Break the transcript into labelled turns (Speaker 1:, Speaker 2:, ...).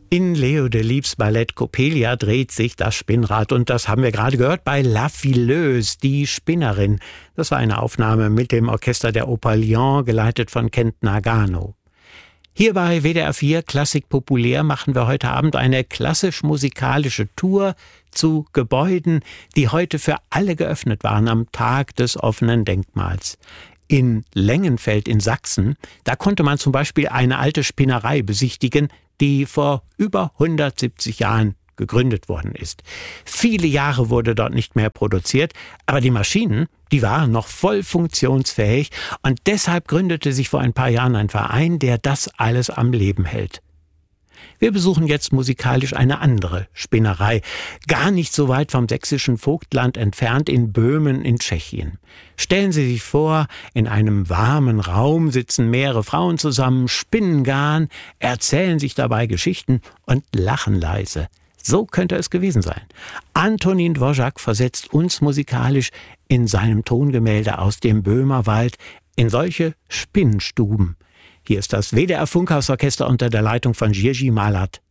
Speaker 1: In Leo Delibes Ballett Coppelia dreht sich das Spinnrad und das haben wir gerade gehört bei La Fileuse, die Spinnerin. Das war eine Aufnahme mit dem Orchester der Oper Lyon, geleitet von Kent Nagano. Hier bei WDR 4 Klassik populär machen wir heute Abend eine klassisch-musikalische Tour zu Gebäuden, die heute für alle geöffnet waren am Tag des offenen Denkmals. In Lengenfeld in Sachsen, da konnte man zum Beispiel eine alte Spinnerei besichtigen, die vor über 170 Jahren gegründet worden ist. Viele Jahre wurde dort nicht mehr produziert, aber die Maschinen, die waren noch voll funktionsfähig und deshalb gründete sich vor ein paar Jahren ein Verein, der das alles am Leben hält. Wir besuchen jetzt musikalisch eine andere Spinnerei, gar nicht so weit vom sächsischen Vogtland entfernt in Böhmen in Tschechien. Stellen Sie sich vor, in einem warmen Raum sitzen mehrere Frauen zusammen, spinnen Garn, erzählen sich dabei Geschichten und lachen leise. So könnte es gewesen sein. Antonín Dvořák versetzt uns musikalisch in seinem Tongemälde aus dem Böhmerwald in solche Spinnstuben. Hier ist das WDR Funkhausorchester unter der Leitung von Jiří Malert.